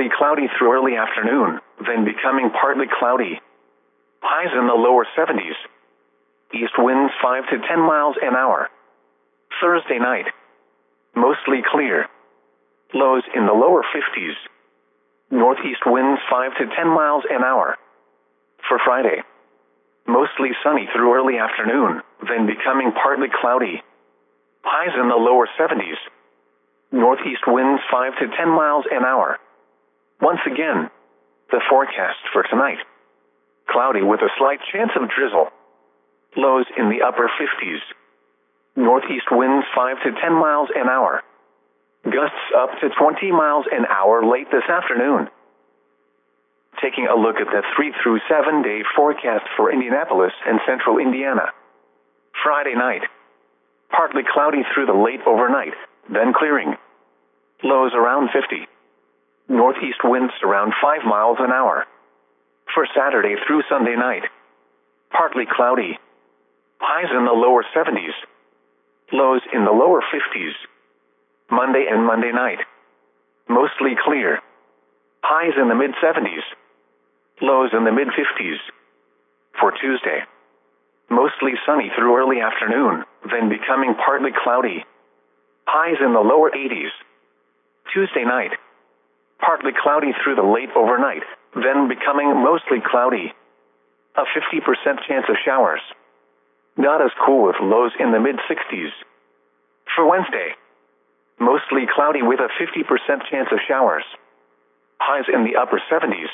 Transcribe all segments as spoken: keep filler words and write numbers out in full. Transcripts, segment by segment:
Mostly cloudy through early afternoon, then becoming partly cloudy. Highs in the lower seventies. East winds five to ten miles an hour. Thursday night. Mostly clear. Lows in the lower fifties. Northeast winds five to ten miles an hour. For Friday. Mostly sunny through early afternoon, then becoming partly cloudy. Highs in the lower seventies. Northeast winds five to ten miles an hour. Once again, the forecast for tonight. Cloudy with a slight chance of drizzle. Lows in the upper fifties. Northeast winds five to ten miles an hour. Gusts up to twenty miles an hour late this afternoon. Taking a look at the three through seven day forecast for Indianapolis and central Indiana. Friday night. Partly cloudy through the late overnight, then clearing. Lows around fifty. Northeast winds around five miles an hour. For Saturday through Sunday night. Partly cloudy. Highs in the lower seventies. Lows in the lower fifties. Monday and Monday night. Mostly clear. Highs in the mid seventies. Lows in the mid fifties. For Tuesday. Mostly sunny through early afternoon, then becoming partly cloudy. Highs in the lower eighties. Tuesday night. Partly cloudy through the late overnight, then becoming mostly cloudy. A fifty percent chance of showers. Not as cool with lows in the mid sixties. For Wednesday. Mostly cloudy with a fifty percent chance of showers. Highs in the upper seventies.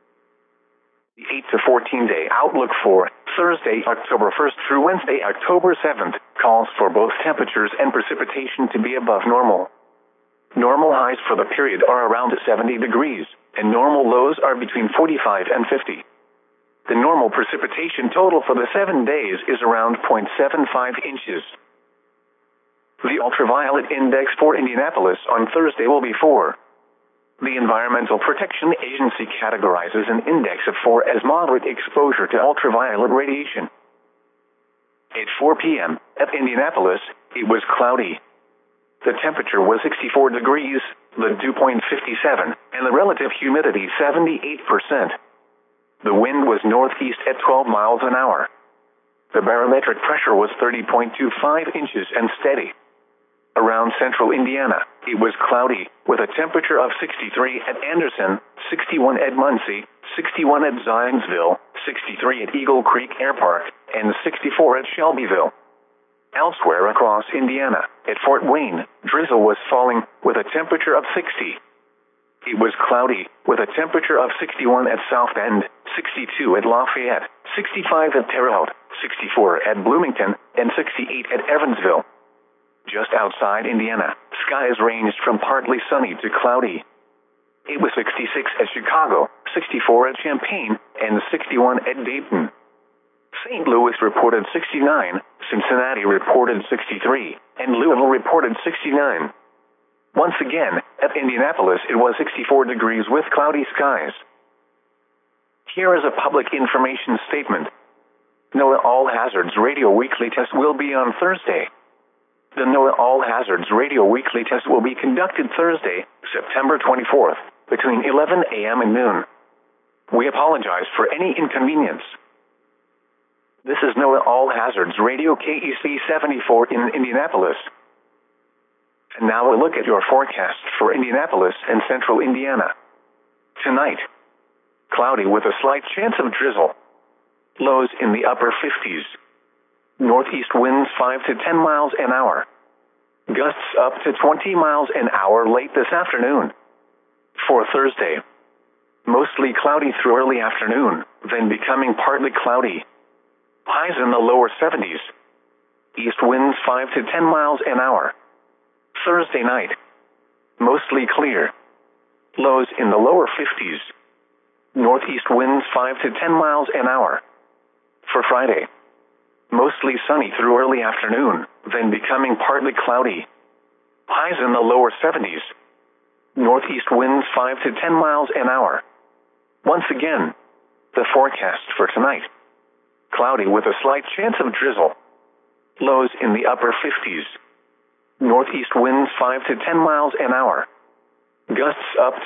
The eight to fourteen day outlook for Thursday, October first through Wednesday, October seventh, calls for both temperatures and precipitation to be above normal. Normal highs for the period are around seventy degrees, and normal lows are between forty-five and fifty. The normal precipitation total for the seven days is around zero point seven five inches. The ultraviolet index for Indianapolis on Thursday will be four. The Environmental Protection Agency categorizes an index of four as moderate exposure to ultraviolet radiation. At four p m at Indianapolis, it was cloudy. The temperature was sixty-four degrees, the dew point fifty-seven, and the relative humidity seventy-eight percent. The wind was northeast at twelve miles an hour. The barometric pressure was thirty point two five inches and steady. Around central Indiana, it was cloudy, with a temperature of sixty-three at Anderson, sixty-one at Muncie, sixty-one at Zionsville, sixty-three at Eagle Creek Air Park, and sixty-four at Shelbyville. Elsewhere across Indiana, at Fort Wayne, drizzle was falling, with a temperature of sixty. It was cloudy, with a temperature of sixty-one at South Bend, sixty-two at Lafayette, sixty-five at Terre Haute, sixty-four at Bloomington, and sixty-eight at Evansville. Just outside Indiana, skies ranged from partly sunny to cloudy. It was sixty-six at Chicago, sixty-four at Champaign, and sixty-one at Dayton. Saint Louis reported sixty-nine, Cincinnati reported sixty-three, and Louisville reported sixty-nine. Once again, at Indianapolis it was sixty-four degrees with cloudy skies. Here is a public information statement. NOAA All Hazards Radio Weekly Test will be on Thursday. The NOAA All Hazards Radio Weekly Test will be conducted Thursday, September twenty-fourth, between eleven a m and noon. We apologize for any inconvenience. This is NOAA All Hazards Radio K E C seventy-four in Indianapolis. And now a look at your forecast for Indianapolis and central Indiana. Tonight, cloudy with a slight chance of drizzle. Lows in the upper fifties. Northeast winds five to ten miles an hour. Gusts up to twenty miles an hour late this afternoon. For Thursday, mostly cloudy through early afternoon, then becoming partly cloudy. Highs in the lower seventies. East winds five to ten miles an hour. Thursday night, mostly clear. Lows in the lower fifties. Northeast winds five to ten miles an hour. For Friday, mostly sunny through early afternoon, then becoming partly cloudy. Highs in the lower seventies. Northeast winds five to ten miles an hour. Once again, the forecast for tonight. Cloudy with a slight chance of drizzle. Lows in the upper fifties. Northeast winds five to ten miles an hour. Gusts up